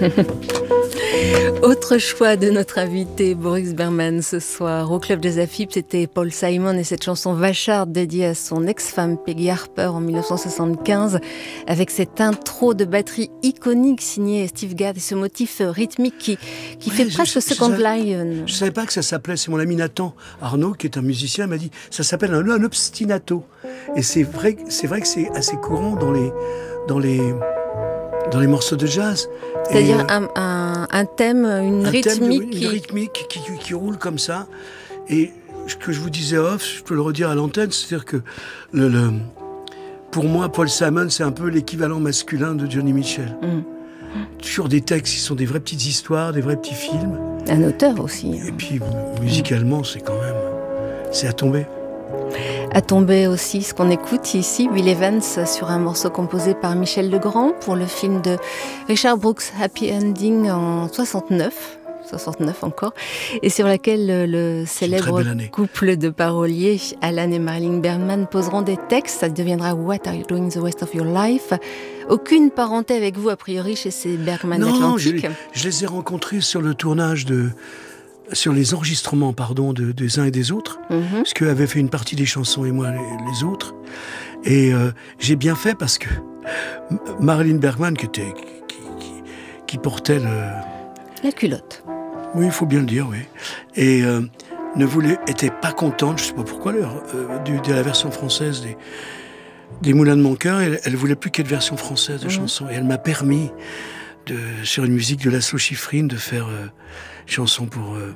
Autre choix de notre invité Boris Berman ce soir au Club des Afib, c'était Paul Simon et cette chanson Vachard dédiée à son ex-femme Peggy Harper en 1975 avec cette intro de batterie iconique signée Steve Gadd et ce motif rythmique qui fait presque Second Lion. Je savais pas que ça s'appelait, c'est mon ami Nathan Arnaud qui est un musicien, m'a dit ça s'appelle un obstinato et c'est vrai que c'est assez courant dans les morceaux de jazz. C'est-à-dire un thème, une rythmique qui roule comme ça. Et ce que je vous disais off, je peux le redire à l'antenne, c'est-à-dire que pour moi, Paul Simon, c'est un peu l'équivalent masculin de Johnny Mitchell. Toujours des textes qui sont des vraies petites histoires, des vrais petits films. Un auteur aussi. Et puis, musicalement, c'est à tomber. À tomber aussi, ce qu'on écoute ici, Bill Evans sur un morceau composé par Michel Legrand pour le film de Richard Brooks, Happy Ending en 69 encore, et sur laquelle le célèbre couple de paroliers, Alan et Marilyn Berman, poseront des textes. Ça deviendra What are you doing the rest of your life? Aucune parenté avec vous, a priori, chez ces Bergman Atlantic. Je les ai rencontrés sur le tournage sur les enregistrements, des uns et des autres, parce qu'eux avaient fait une partie des chansons et moi les autres. Et j'ai bien fait parce que Marilyn Bergman, qui portait la culotte. Oui, il faut bien le dire, oui. Et était pas contente, je sais pas pourquoi, de la version française des Moulins de mon cœur. Elle voulait plus qu'il y ait de version française de chansons. Et elle m'a permis sur une musique de Laszlo Schifrin de faire chanson pour